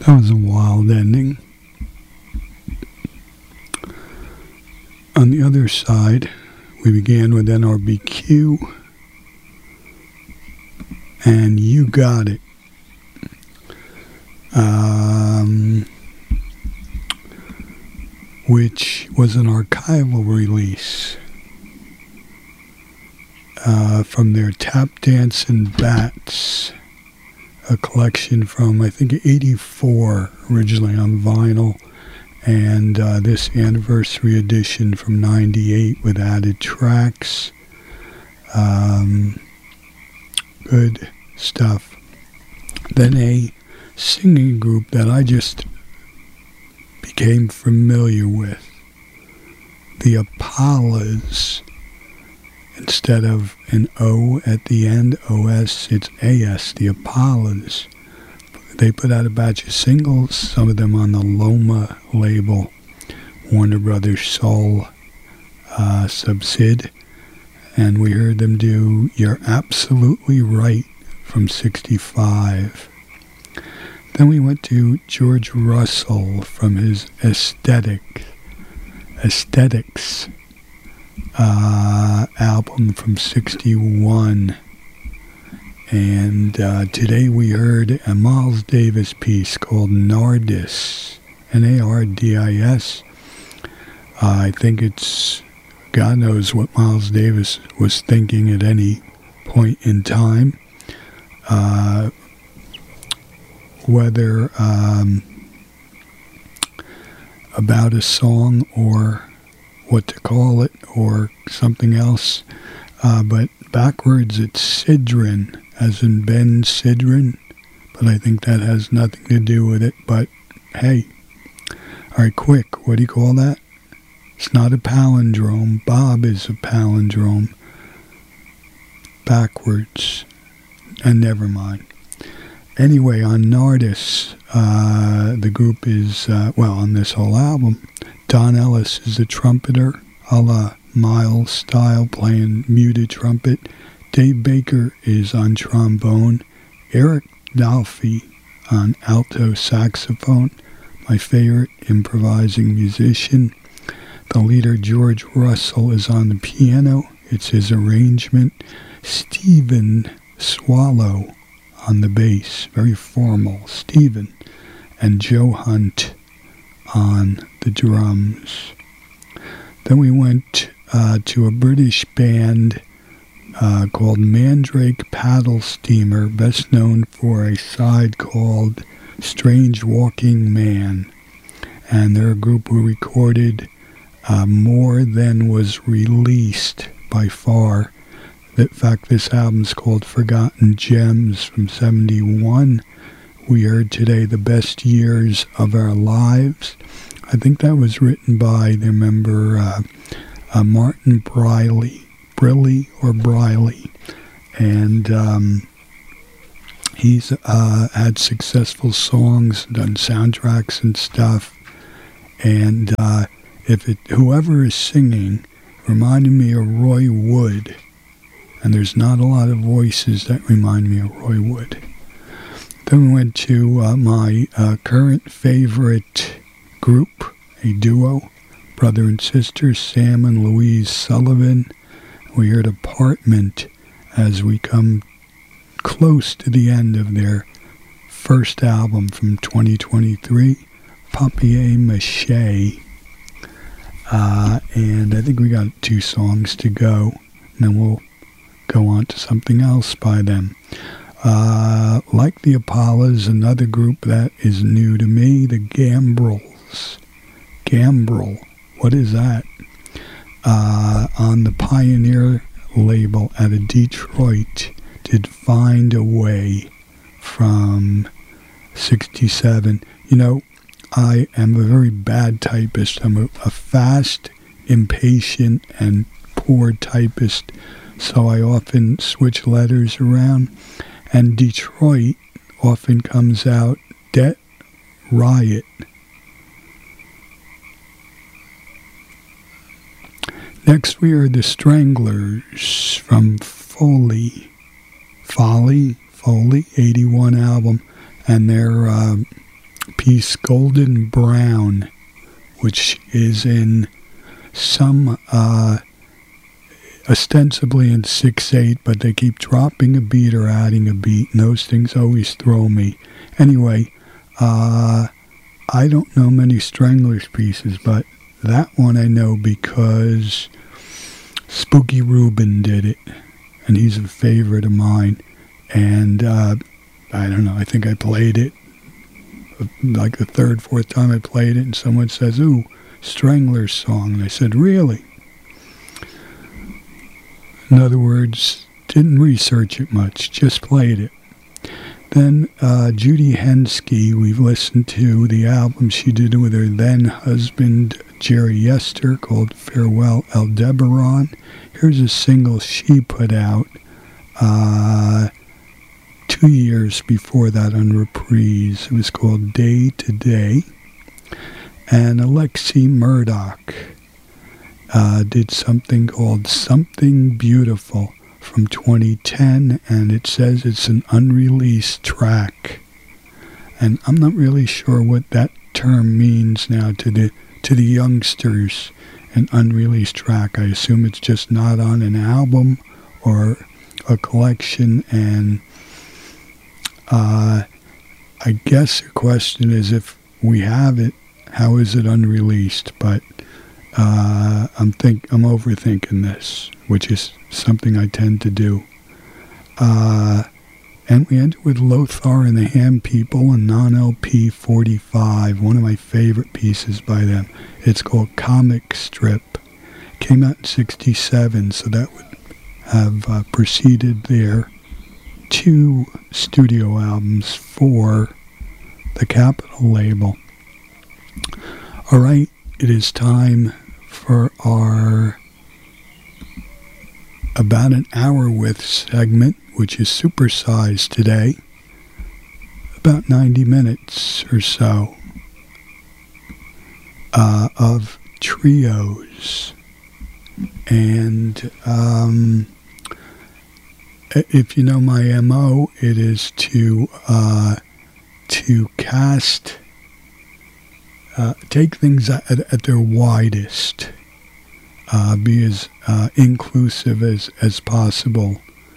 That was a wild ending. On the other side, we began with NRBQ and You Got It. Which was an archival release from their Tap Dancin' Bats, a collection from, I think, 84, originally on vinyl, and this anniversary edition from 98 with added tracks. Good stuff. Then a singing group that I just became familiar with, the Apollas. Instead of an O at the end, OS, it's AS, the Apollas. They put out a batch of singles, some of them on the Loma label, Warner Brothers Soul subsid, and we heard them do You're Absolutely Right from 65. Then we went to George Russell from his Aesthetics album from 61. And today we heard a Miles Davis piece called Nardis, Nardis. I think it's, God knows what Miles Davis was thinking at any point in time. Whether about a song or what to call it or something else. But backwards it's Sidran, as in Ben Sidran, but I think that has nothing to do with it. But hey, all right, quick, what do you call that? It's not a palindrome. Bob is a palindrome. Backwards. And never mind. Anyway, on Nardis, the group is, on this whole album, Don Ellis is a trumpeter, a la Miles style, playing muted trumpet. Dave Baker is on trombone. Eric Dolphy on alto saxophone, my favorite improvising musician. The leader, George Russell, is on the piano. It's his arrangement. Stephen Swallow on the bass, very formal, Stephen. And Joe Hunt on the drums. Then we went to a British band called Mandrake Paddle Steamer, best known for a side called Strange Walking Man. And they're a group who recorded more than was released by far. In fact, this album's called Forgotten Gems from 71. We heard today The Best Years of Our Lives. I think that was written by the member Martin Briley, and he's had successful songs, done soundtracks and stuff, and whoever is singing reminded me of Roy Wood, and there's not a lot of voices that remind me of Roy Wood. Then we went to my current favorite group, a duo, brother and sister, Sam and Louise Sullivan. We heard Apartment as we come close to the end of their first album from 2023, Papier Mâché. And I think we got 2 songs to go, and then we'll go on to something else by them. Like the Apollas, another group that is new to me, the Gambrels. Gambrel, what is that? On the Pioneer label out of Detroit, did Find a Way from 67. You know, I am a very bad typist. I'm a fast, impatient, and poor typist, so I often switch letters around. And Detroit often comes out Det Riot. Next we are the Stranglers from Foley, 81 album, and their piece Golden Brown, which is in some, ostensibly in 6/8, but they keep dropping a beat or adding a beat, and those things always throw me. Anyway, I don't know many Stranglers pieces, but that one I know because Spooky Rubin did it, and he's a favorite of mine. And I don't know, I think I played it like the third, fourth time I played it, and someone says, "Ooh, Stranglers song." And I said, "Really?" In other words, didn't research it much, just played it. Then Judy Henske, we've listened to the album she did with her then husband Jerry Yester called Farewell Aldebaran. Here's a single she put out 2 years before that on Reprise. It was called Day to Day. And Alexi Murdoch did something called Something Beautiful from 2010, and it says it's an unreleased track. And I'm not really sure what that term means now to the youngsters, an unreleased track. I assume it's just not on an album or a collection, and I guess the question is, if we have it, how is it unreleased? But I'm overthinking this, which is something I tend to do. And we ended with Lothar and the Ham People and Non-LP 45, one of my favorite pieces by them. It's called Comic Strip. Came out in 1967, so that would have preceded their 2 studio albums for the Capitol label. All right, it is time for our about an hour with segment, which is supersized today, about 90 minutes or so of trios. And if you know my MO, it is to cast, take things at their widest, be as inclusive as possible,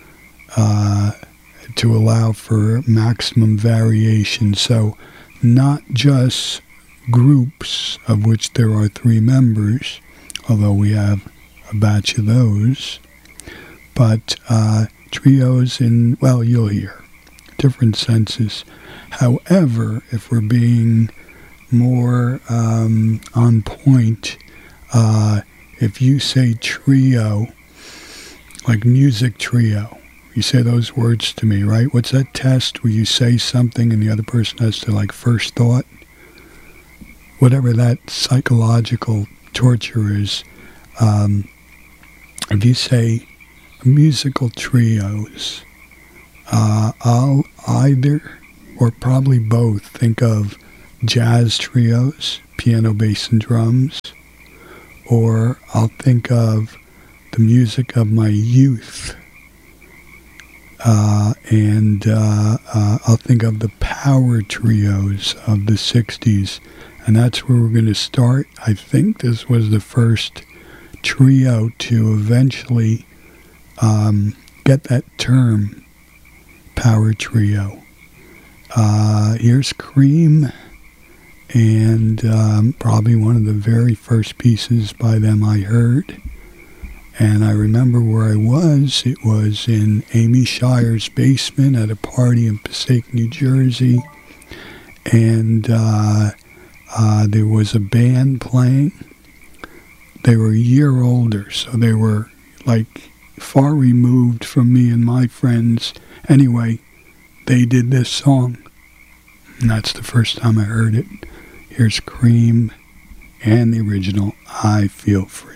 to allow for maximum variation. So not just groups, of which there are 3 members, although we have a batch of those, but trios in, well, you'll hear different senses. However, if we're being more on point, if you say trio, like music trio, you say those words to me, right? What's that test where you say something and the other person has to, like, first thought? Whatever that psychological torture is. If you say musical trios, I'll either, or probably both, think of jazz trios, piano, bass, and drums, or I'll think of the music of my youth, and I'll think of the power trios of the 60s, and that's where we're going to start. I think this was the first trio to eventually get that term, power trio. Here's Cream, and probably one of the very first pieces by them I heard. And I remember where I was. It was in Amy Shire's basement at a party in Passaic, New Jersey. And there was a band playing. They were a year older, so they were like far removed from me and my friends. Anyway, they did this song, and that's the first time I heard it. Here's Cream and the original I Feel Free.